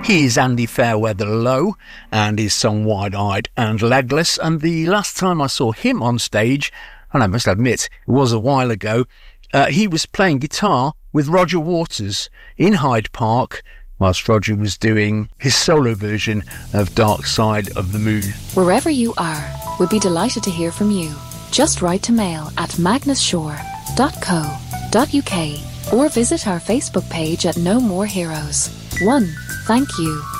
He's Andy Fairweather Low and his song Wide Eyed and Legless, and the last time I saw him on stage, and I must admit it was a while ago, he was playing guitar with Roger Waters in Hyde Park whilst Roger was doing his solo version of Dark Side of the Moon. Wherever you are, we'd be delighted to hear from you. Just write to mail at magnusshore.co.uk or visit our Facebook page at No More Heroes. 1. Thank you.